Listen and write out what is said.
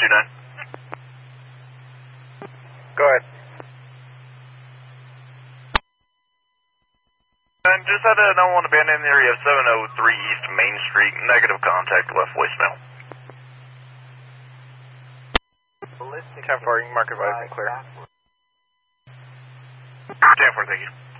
Go ahead. Just had a 911 abandoned in the area of 703 East Main Street. Negative contact, left voicemail. 10-4, you can mark advice and clear. 10-4, thank you.